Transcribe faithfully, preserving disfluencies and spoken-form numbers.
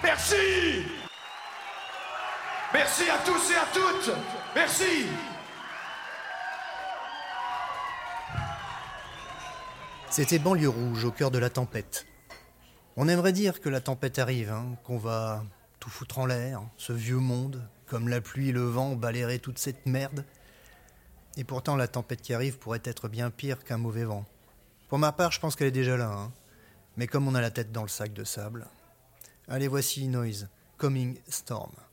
Merci. Merci à tous et à toutes. Merci. C'était Banlieue Rouge, au cœur de la tempête. On aimerait dire que la tempête arrive, hein, qu'on va tout foutre en l'air, ce vieux monde, comme la pluie et le vent balayer toute cette merde. Et pourtant, la tempête qui arrive pourrait être bien pire qu'un mauvais vent. Pour ma part, je pense qu'elle est déjà là, hein. Mais comme on a la tête dans le sac de sable... Allez, voici Noise, Coming Storm.